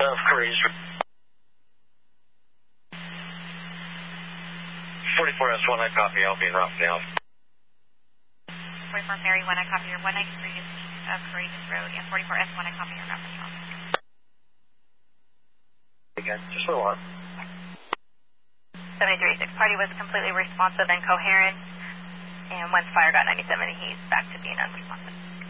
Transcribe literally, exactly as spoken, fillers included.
South Korea's. forty-four S one, I copy. I'll be in Rockdale. forty-four Mary one, I copy your one ninety-three is east of Courageous Road, and forty-four S one, I copy your ground control. Again, just for a while. seven three six, party was completely responsive and coherent, and once fire got ninety-seven, he's back to being unresponsive.